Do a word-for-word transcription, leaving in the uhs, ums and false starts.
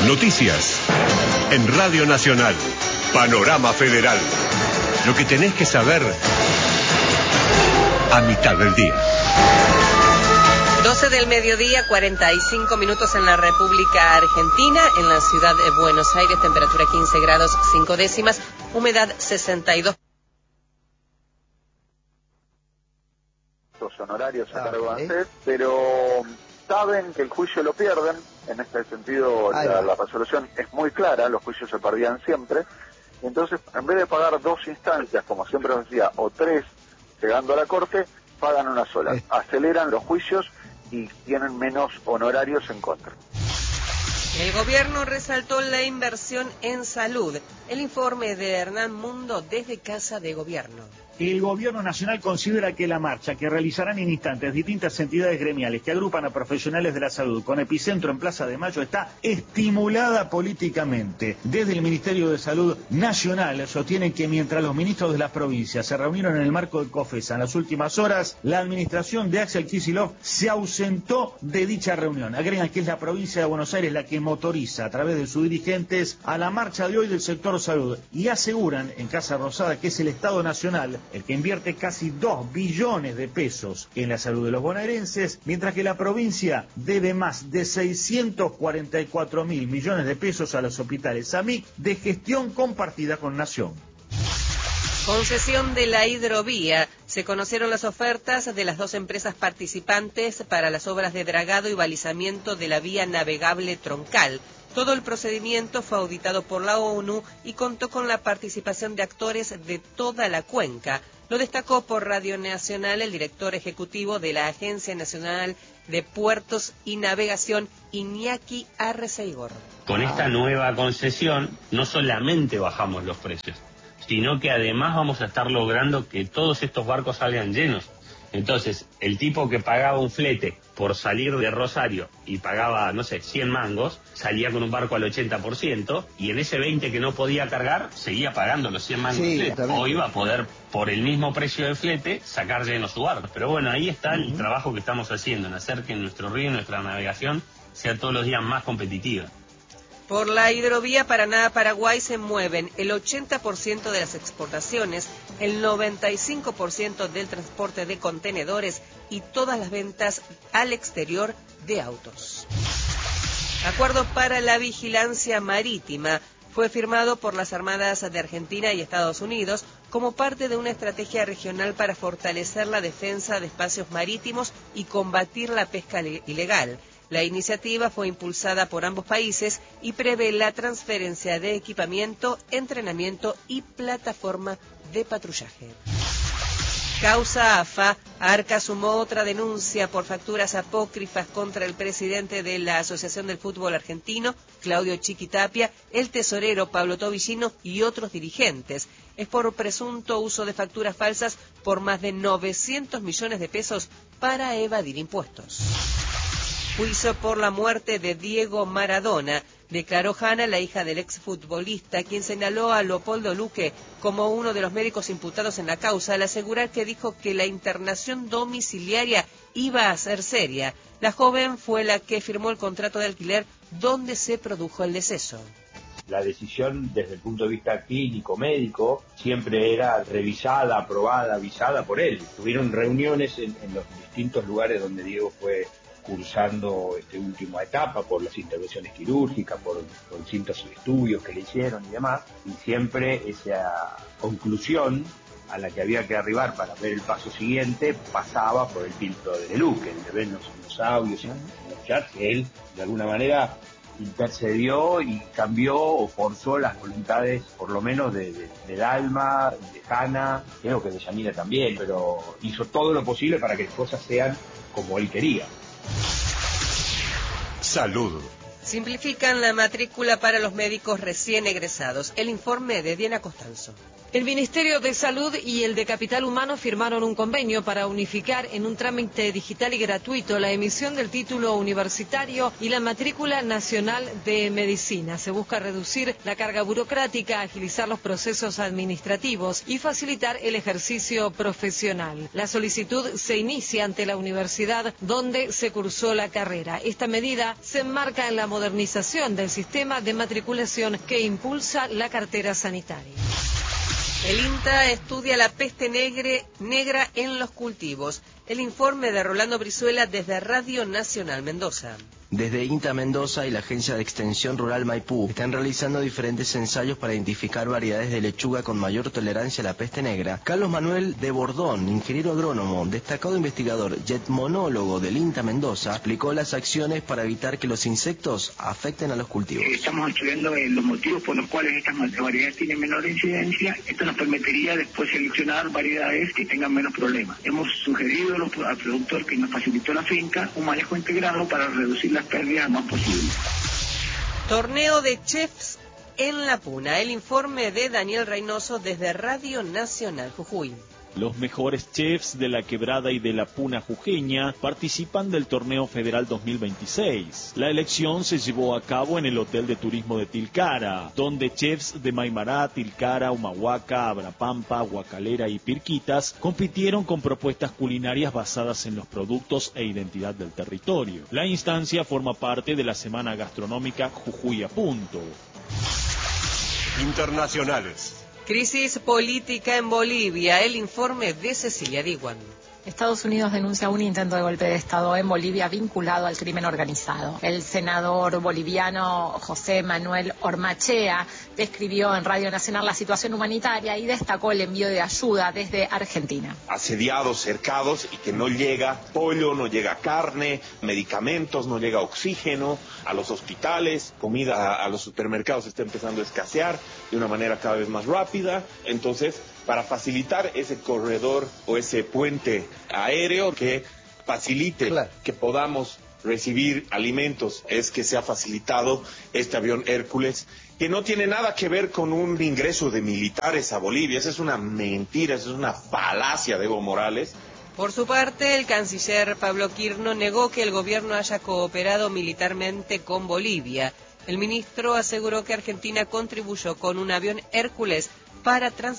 Noticias. En Radio Nacional. Panorama Federal. Lo que tenés que saber a mitad del día. doce del mediodía, cuarenta y cinco minutos en la República Argentina, en la ciudad de Buenos Aires, temperatura quince grados cinco décimas, humedad sesenta y dos. Los honorarios a cargo de ANSES, pero saben que el juicio lo pierden. En este sentido, la, la resolución es muy clara, los juicios se perdían siempre. Entonces, en vez de pagar dos instancias, como siempre os decía, o tres, llegando a la corte, pagan una sola. Aceleran los juicios y tienen menos honorarios en contra. El gobierno resaltó la inversión en salud. El informe de Hernán Mundo desde Casa de Gobierno. El gobierno nacional considera que la marcha que realizarán en instantes distintas entidades gremiales que agrupan a profesionales de la salud con epicentro en Plaza de Mayo está estimulada políticamente. Desde el Ministerio de Salud Nacional sostienen que mientras los ministros de las provincias se reunieron en el marco de COFESA en las últimas horas, la administración de Axel Kicillof se ausentó de dicha reunión. Agregan que es la provincia de Buenos Aires la que motoriza a través de sus dirigentes a la marcha de hoy del sector salud y aseguran en Casa Rosada que es el Estado Nacional el que invierte casi dos billones de pesos en la salud de los bonaerenses, mientras que la provincia debe más de seiscientos cuarenta y cuatro mil millones de pesos a los hospitales A M I C de gestión compartida con Nación. Concesión de la hidrovía. Se conocieron las ofertas de las dos empresas participantes para las obras de dragado y balizamiento de la vía navegable troncal. Todo el procedimiento fue auditado por la ONU y contó con la participación de actores de toda la cuenca. Lo destacó por Radio Nacional el director ejecutivo de la Agencia Nacional de Puertos y Navegación, Iñaki Arreceigor. Con esta nueva concesión no solamente bajamos los precios, sino que además vamos a estar logrando que todos estos barcos salgan llenos. Entonces, el tipo que pagaba un flete por salir de Rosario y pagaba, no sé, cien mangos, salía con un barco al ochenta por ciento y en ese veinte que no podía cargar, seguía pagando los cien mangos sí, de flete. O iba a poder, por el mismo precio de flete, sacar lleno su barco. Pero bueno, ahí está uh-huh. el trabajo que estamos haciendo, en hacer que nuestro río, nuestra navegación, sea todos los días más competitiva. Por la hidrovía Paraná-Paraguay se mueven el ochenta por ciento de las exportaciones, el noventa y cinco por ciento del transporte de contenedores y todas las ventas al exterior de autos. Acuerdo para la vigilancia marítima fue firmado por las Armadas de Argentina y Estados Unidos como parte de una estrategia regional para fortalecer la defensa de espacios marítimos y combatir la pesca ilegal. La iniciativa fue impulsada por ambos países y prevé la transferencia de equipamiento, entrenamiento y plataforma de patrullaje. Causa A F A. Arca sumó otra denuncia por facturas apócrifas contra el presidente de la Asociación del Fútbol Argentino, Claudio Chiquitapia, el tesorero Pablo Tobillino y otros dirigentes. Es por presunto uso de facturas falsas por más de novecientos millones de pesos para evadir impuestos. Juicio por la muerte de Diego Maradona. Declaró Hanna, la hija del exfutbolista, quien señaló a Leopoldo Luque como uno de los médicos imputados en la causa al asegurar que dijo que la internación domiciliaria iba a ser seria. La joven fue la que firmó el contrato de alquiler donde se produjo el deceso. La decisión desde el punto de vista clínico, médico, siempre era revisada, aprobada, avisada por él. Tuvieron reuniones en, en los distintos lugares donde Diego fue cursando esta última etapa por las intervenciones quirúrgicas, por, por distintos estudios que le hicieron y demás, y siempre esa conclusión a la que había que arribar para ver el paso siguiente pasaba por el filtro de Luque, el de ver los, los audios y los chats, que él de alguna manera intercedió y cambió o forzó las voluntades, por lo menos de, de, del Alma, de Hanna, creo que de Yanira también, pero hizo todo lo posible para que las cosas sean como él quería. Salud. Simplifican la matrícula para los médicos recién egresados. El informe de Diana Costanzo. El Ministerio de Salud y el de Capital Humano firmaron un convenio para unificar en un trámite digital y gratuito la emisión del título universitario y la matrícula nacional de medicina. Se busca reducir la carga burocrática, agilizar los procesos administrativos y facilitar el ejercicio profesional. La solicitud se inicia ante la universidad donde se cursó la carrera. Esta medida se enmarca en la modernización del sistema de matriculación que impulsa la cartera sanitaria. El INTA estudia la peste negre, negra en los cultivos. El informe de Rolando Brizuela desde Radio Nacional Mendoza. Desde INTA Mendoza y la Agencia de Extensión Rural Maipú están realizando diferentes ensayos para identificar variedades de lechuga con mayor tolerancia a la peste negra. Carlos Manuel de Bordón, ingeniero agrónomo, destacado investigador y etmonólogo del INTA Mendoza, explicó las acciones para evitar que los insectos afecten a los cultivos. Estamos estudiando eh, los motivos por los cuales estas variedades tienen menor incidencia. Esto nos permitiría después seleccionar variedades que tengan menos problemas. Hemos sugerido al productor que nos facilitó la finca un manejo integrado para reducir las pérdidas más posibles. Torneo de chefs en La Puna. El informe de Daniel Reynoso desde Radio Nacional Jujuy. Los mejores chefs de la Quebrada y de la Puna jujeña participan del Torneo Federal dos mil veintiséis. La elección se llevó a cabo en el Hotel de Turismo de Tilcara, donde chefs de Maimará, Tilcara, Humahuaca, Abrapampa, Huacalera y Pirquitas compitieron con propuestas culinarias basadas en los productos e identidad del territorio. La instancia forma parte de la Semana Gastronómica Jujuy a Punto. Internacionales. Crisis política en Bolivia. El informe de Cecilia Diwan. Estados Unidos denuncia un intento de golpe de Estado en Bolivia vinculado al crimen organizado. El senador boliviano José Manuel Ormachea describió en Radio Nacional la situación humanitaria y destacó el envío de ayuda desde Argentina. Asediados, cercados y que no llega pollo, no llega carne, medicamentos, no llega oxígeno a los hospitales, comida a, a los supermercados está empezando a escasear de una manera cada vez más rápida. Entonces, para facilitar ese corredor o ese puente aéreo que facilite claro. que podamos recibir alimentos, es que se ha facilitado este avión Hércules, que no tiene nada que ver con un ingreso de militares a Bolivia. Esa es una mentira, esa es una falacia de Evo Morales. Por su parte, el canciller Pablo Quirno negó que el gobierno haya cooperado militarmente con Bolivia. El ministro aseguró que Argentina contribuyó con un avión Hércules para transportar